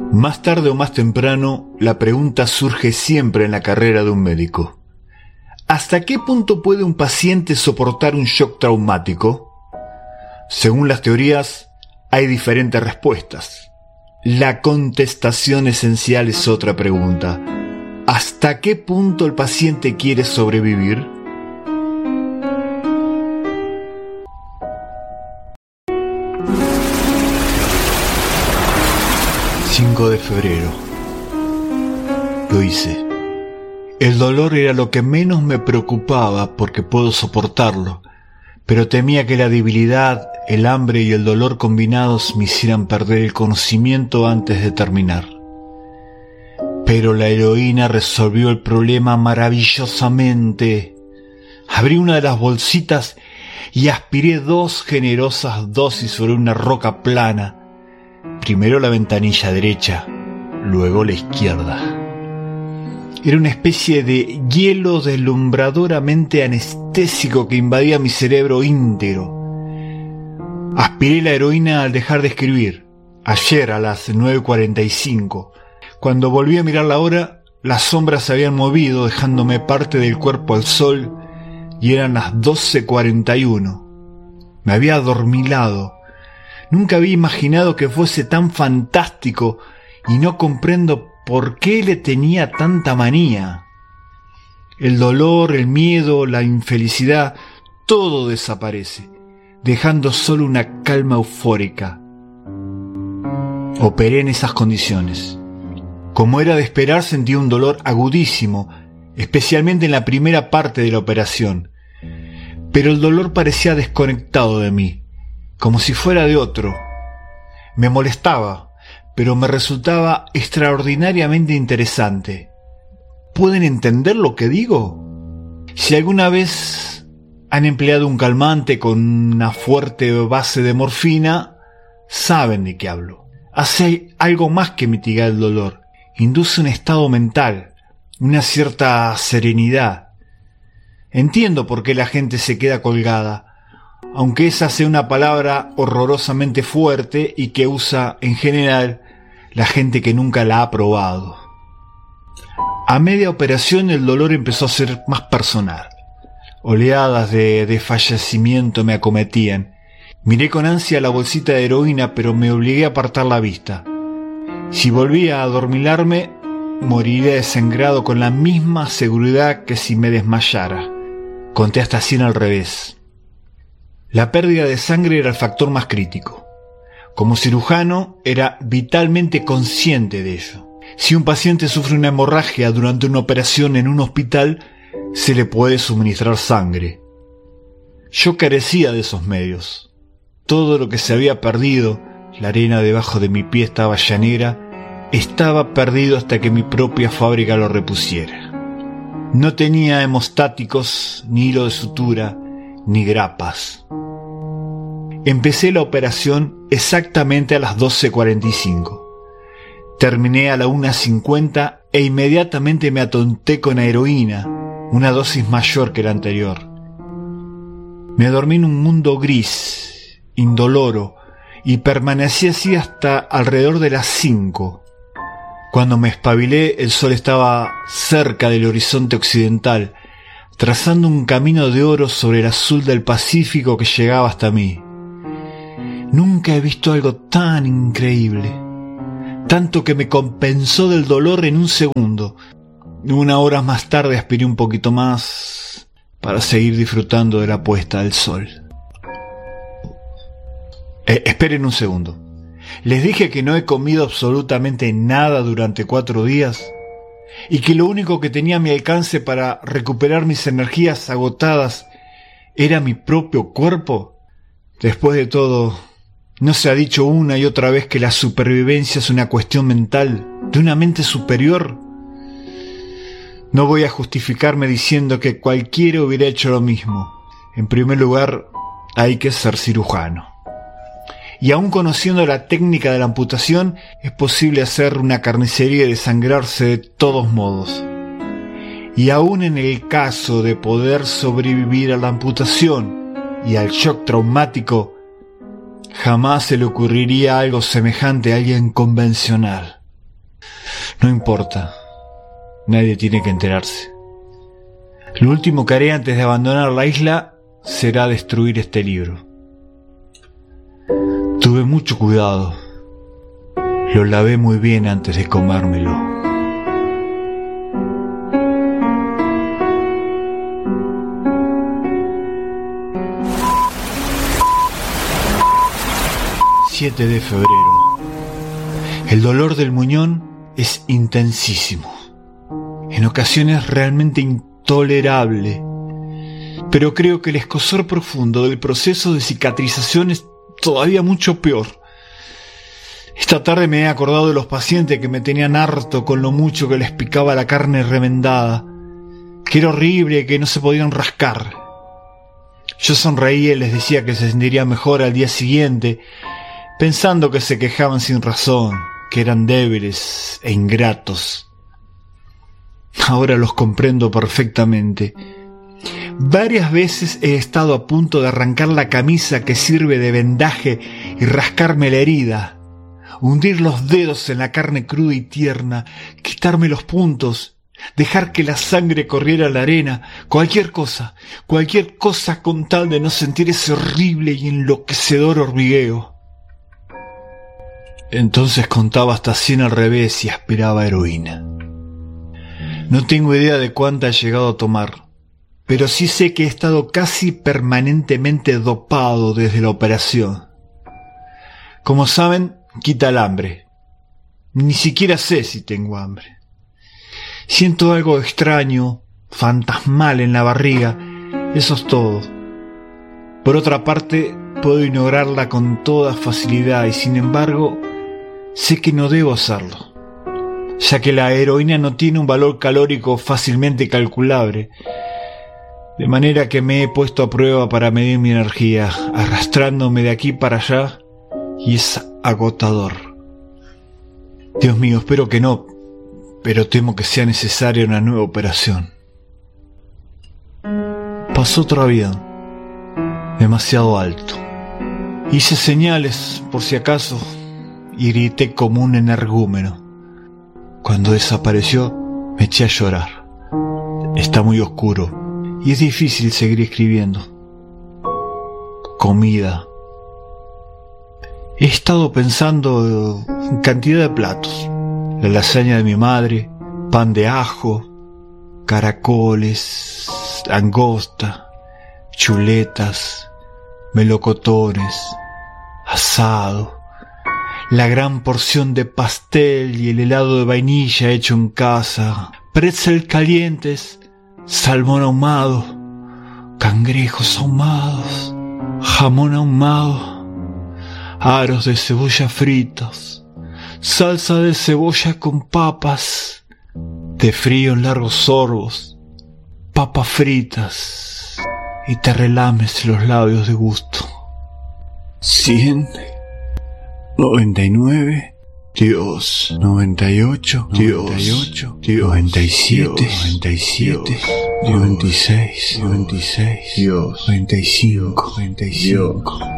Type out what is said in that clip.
Más tarde o más temprano, la pregunta surge siempre en la carrera de un médico. ¿Hasta qué punto puede un paciente soportar un shock traumático? Según las teorías, hay diferentes respuestas. La contestación esencial es otra pregunta. ¿Hasta qué punto el paciente quiere sobrevivir? ...5 de febrero... Lo hice. El dolor era lo que menos me preocupaba porque puedo soportarlo, pero temía que la debilidad, el hambre y el dolor combinados me hicieran perder el conocimiento antes de terminar. Pero la heroína resolvió el problema maravillosamente. Abrí una de las bolsitas y aspiré 2 generosas dosis sobre una roca plana. Primero la ventanilla derecha, luego la izquierda. Era una especie de hielo deslumbradoramente anestésico que invadía mi cerebro íntegro. Aspiré la heroína al dejar de escribir, ayer a las 9:45. Cuando volví a mirar la hora, las sombras se habían movido, dejándome parte del cuerpo al sol, y eran las 12:41. Me había adormilado. Nunca había imaginado que fuese tan fantástico, y no comprendo por qué le tenía tanta manía. El dolor, el miedo, la infelicidad, todo desaparece, dejando solo una calma eufórica. Operé en esas condiciones. Como era de esperar, sentí un dolor agudísimo, especialmente en la primera parte de la operación. Pero el dolor parecía desconectado de mí, como si fuera de otro. Me molestaba, pero me resultaba extraordinariamente interesante. ¿Pueden entender lo que digo? Si alguna vez han empleado un calmante con una fuerte base de morfina, saben de qué hablo. Hace algo más que mitigar el dolor. Induce un estado mental, una cierta serenidad. Entiendo por qué la gente se queda colgada, aunque esa sea una palabra horrorosamente fuerte y que usa en general la gente que nunca la ha probado. A media operación el dolor empezó a ser más personal. Oleadas de desfallecimiento me acometían. Miré con ansia la bolsita de heroína, pero me obligué a apartar la vista. Si volvía a adormilarme, moriría desangrado con la misma seguridad que si me desmayara. Conté hasta 100 al revés. La pérdida de sangre era el factor más crítico. Como cirujano, era vitalmente consciente de ello. Si un paciente sufre una hemorragia durante una operación en un hospital, se le puede suministrar sangre. Yo carecía de esos medios. Todo lo que se había perdido, la arena debajo de mi pie estaba ya negra, estaba perdido hasta que mi propia fábrica lo repusiera. No tenía hemostáticos, ni hilo de sutura, ni grapas. Empecé la operación exactamente a las 12:45. Terminé a la 1:50 e inmediatamente me atonté con la heroína, una dosis mayor que la anterior. Me dormí en un mundo gris, indoloro, y permanecí así hasta alrededor de las 5. Cuando me espabilé, el sol estaba cerca del horizonte occidental, trazando un camino de oro sobre el azul del Pacífico que llegaba hasta mí. Nunca he visto algo tan increíble, tanto que me compensó del dolor en un segundo. 1 hora más tarde aspiré un poquito más para seguir disfrutando de la puesta del sol. Esperen un segundo. Les dije que no he comido absolutamente nada durante 4 días y que lo único que tenía a mi alcance para recuperar mis energías agotadas era mi propio cuerpo. Después de todo, ¿no se ha dicho una y otra vez que la supervivencia es una cuestión mental, de una mente superior? No voy a justificarme diciendo que cualquiera hubiera hecho lo mismo. En primer lugar, hay que ser cirujano. Y aún conociendo la técnica de la amputación, es posible hacer una carnicería y desangrarse de todos modos. Y aún en el caso de poder sobrevivir a la amputación y al shock traumático, jamás se le ocurriría algo semejante a alguien convencional. No importa, nadie tiene que enterarse. Lo último que haré antes de abandonar la isla será destruir este libro. Tuve mucho cuidado. Lo lavé muy bien antes de comérmelo. ...7 de febrero... El dolor del muñón es intensísimo. En ocasiones realmente intolerable. Pero creo que el escozor profundo del proceso de cicatrización es todavía mucho peor. Esta tarde me he acordado de los pacientes que me tenían harto con lo mucho que les picaba la carne remendada, que era horrible, que no se podían rascar. Yo sonreía y les decía que se sentirían mejor al día siguiente, pensando que se quejaban sin razón, que eran débiles e ingratos. Ahora los comprendo perfectamente. Varias veces he estado a punto de arrancar la camisa que sirve de vendaje y rascarme la herida, hundir los dedos en la carne cruda y tierna, quitarme los puntos, dejar que la sangre corriera a la arena, cualquier cosa con tal de no sentir ese horrible y enloquecedor hormigueo. Entonces contaba hasta 100 al revés y aspiraba heroína. No tengo idea de cuánta he llegado a tomar, pero sí sé que he estado casi permanentemente dopado desde la operación. Como saben, quita el hambre. Ni siquiera sé si tengo hambre. Siento algo extraño, fantasmal en la barriga, eso es todo. Por otra parte, puedo ignorarla con toda facilidad y sin embargo, sé que no debo hacerlo, ya que la heroína no tiene un valor calórico fácilmente calculable, de manera que me he puesto a prueba para medir mi energía, arrastrándome de aquí para allá, y es agotador. Dios mío, espero que no, pero temo que sea necesaria una nueva operación. Pasó otro avión, demasiado alto. Hice señales, por si acaso, y grité como un energúmeno. Cuando desapareció, me eché a llorar. Está muy oscuro, y es difícil seguir escribiendo. Comida. He estado pensando en cantidad de platos. La lasaña de mi madre, pan de ajo, caracoles, langosta, chuletas, melocotones, asado, la gran porción de pastel y el helado de vainilla hecho en casa, pretzel calientes, salmón ahumado, cangrejos ahumados, jamón ahumado, aros de cebolla fritos, salsa de cebolla con papas, te frío en largos sorbos, papas fritas, y te relames los labios de gusto. 100, 99, Dios, 98, Dios, 97, 97, 96, 96, Dios, 95, 95.